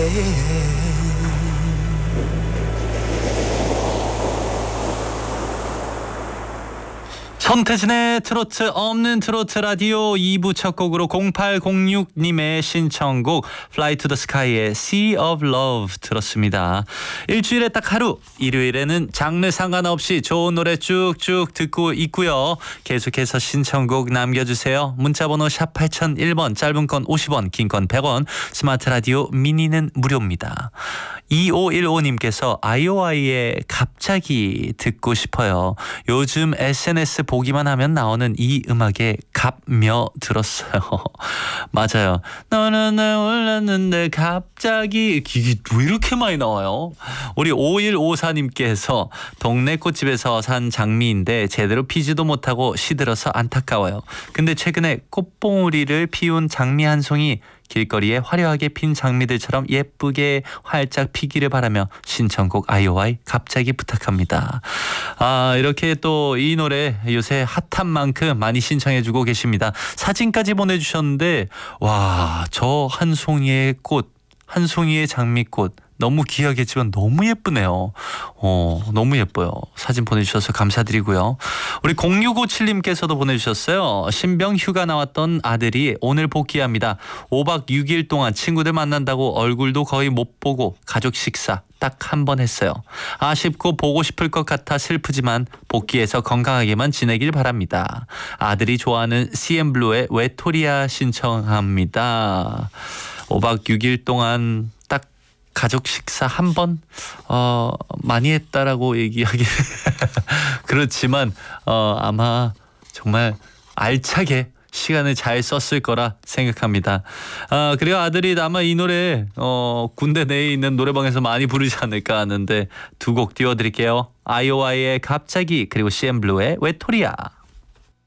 손태진의 트로트 없는 트로트 라디오 2부 첫 곡으로 0806님의 신청곡 Fly to the Sky의 Sea of Love 들었습니다. 일주일에 딱 하루, 일요일에는 장르 상관없이 좋은 노래 쭉쭉 듣고 있고요. 계속해서 신청곡 남겨주세요. 문자번호 샵 8001번, 짧은 건 50원, 긴 건 100원, 스마트 라디오 미니는 무료입니다. 2515님께서 아이오아이의 갑자기 듣고 싶어요. 요즘 SNS 보기만 하면 나오는 이 음악에 갑며 들었어요. 맞아요. 너는 날 몰랐는데 갑자기 이게 왜 이렇게 많이 나와요? 우리 5154님께서 동네 꽃집에서 산 장미인데 제대로 피지도 못하고 시들어서 안타까워요. 근데 최근에 꽃봉오리를 피운 장미 한 송이 길거리에 화려하게 핀 장미들처럼 예쁘게 활짝 피기를 바라며 신청곡 아이오아이 갑자기 부탁합니다. 이렇게 또 이 노래 요새 핫한 만큼 많이 신청해주고 계십니다. 사진까지 보내주셨는데 와, 저 한 송이의 꽃, 한 송이의 장미꽃 너무 귀하겠지만 너무 예쁘네요. 너무 예뻐요. 사진 보내주셔서 감사드리고요. 우리 0657님께서도 보내주셨어요. 신병 휴가 나왔던 아들이 오늘 복귀합니다. 5박 6일 동안 친구들 만난다고 얼굴도 거의 못 보고 가족 식사 딱 한 번 했어요. 아쉽고 보고 싶을 것 같아 슬프지만 복귀해서 건강하게만 지내길 바랍니다. 아들이 좋아하는 CNBLUE의 외톨이야 신청합니다. 5박 6일 동안 딱 가족 식사 한 번 많이 했다라고 얘기하기 그렇지만 아마 정말 알차게 시간을 잘 썼을 거라 생각합니다. 그리고 아들이 아마 이 노래 군대 내에 있는 노래방에서 많이 부르지 않을까 하는데 두 곡 띄워드릴게요. 아이오아이의 갑자기 그리고 CNBLUE의 외톨이야.